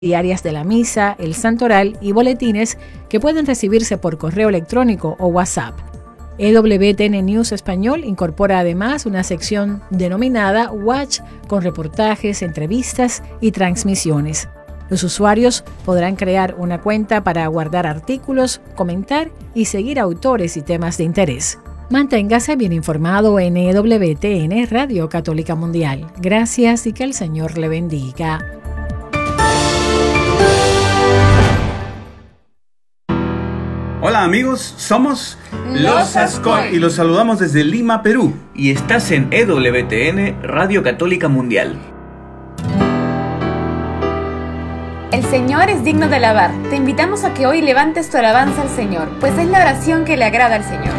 diarias de la misa, el santoral y boletines que pueden recibirse por correo electrónico o WhatsApp. EWTN News Español incorpora además una sección denominada Watch con reportajes, entrevistas y transmisiones. Los usuarios podrán crear una cuenta para guardar artículos, comentar y seguir autores y temas de interés. Manténgase bien informado en EWTN Radio Católica Mundial. Gracias y que el Señor le bendiga. Hola amigos, somos Los Ascoy y los saludamos desde Lima, Perú. Y estás en EWTN Radio Católica Mundial. El Señor es digno de alabar. Te invitamos a que hoy levantes tu alabanza al Señor, pues es la oración que le agrada al Señor.